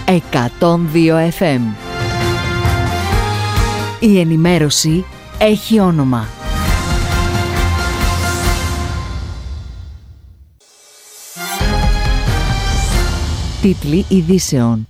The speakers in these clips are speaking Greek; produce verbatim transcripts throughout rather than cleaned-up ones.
εκατόν δύο εφ εμ. Η ενημέρωση έχει όνομα. Τίτλοι ειδήσεων.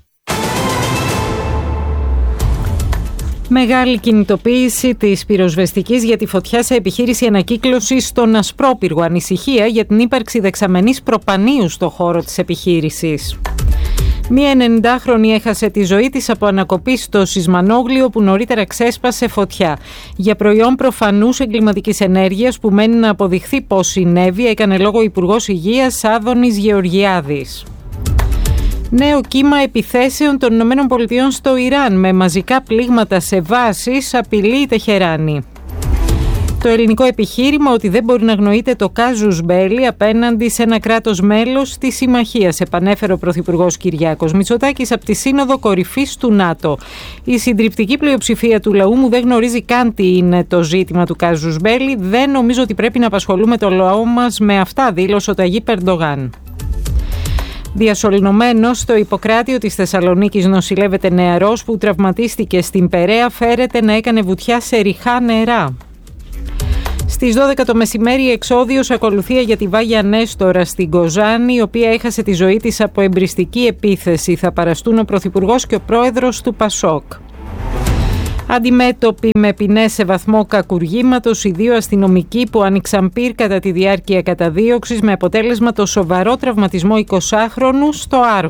Μεγάλη κινητοποίηση της πυροσβεστικής για τη φωτιά σε επιχείρηση ανακύκλωσης στον Ασπρόπυργο. Ανησυχία για την ύπαρξη δεξαμενής προπανίου στο χώρο της επιχείρησης. Μία ενενηντάχρονη έχασε τη ζωή της από ανακοπή στο Σισμανόγλιο που νωρίτερα ξέσπασε φωτιά. Για προϊόν προφανούς εγκληματικής ενέργειας που μένει να αποδειχθεί πώς συνέβη, έκανε λόγο ο Υπουργός Υγείας Άδωνης Γεωργιάδης. Νέο κύμα επιθέσεων των ΗΠΑ στο Ιράν με μαζικά πλήγματα σε βάσεις απειλεί η Τεχεράνη. Το ελληνικό επιχείρημα ότι δεν μπορεί να αγνοείται το κάζους μπέλι απέναντι σε ένα κράτος μέλος της συμμαχίας, επανέφερε ο Πρωθυπουργός Κυριάκος Μητσοτάκης από τη Σύνοδο Κορυφής του ΝΑΤΟ. Η συντριπτική πλειοψηφία του λαού μου δεν γνωρίζει καν τι είναι το ζήτημα του κάζους μπέλι. Δεν νομίζω ότι πρέπει να απασχολούμε το λαό μας με αυτά, δήλωσε ο Ταγίπ Ερντογάν. Διασωληνωμένος στο Ιπποκράτιο της Θεσσαλονίκης νοσηλεύεται νεαρός που τραυματίστηκε στην Περαία, φέρεται να έκανε βουτιά σε ριχά νερά. Στις δώδεκα το μεσημέρι εξώδιος ακολουθία για τη Βάγια Νέστορα στην Κοζάνη, η οποία έχασε τη ζωή της από εμπριστική επίθεση. Θα παραστούν ο Πρωθυπουργός και ο Πρόεδρος του Πασόκ. Αντιμέτωποι με ποινές σε βαθμό κακουργήματος, οι δύο αστυνομικοί που άνοιξαν πυρ κατά τη διάρκεια καταδίωξης με αποτέλεσμα το σοβαρό τραυματισμό εικοσάχρονου στο Άργο.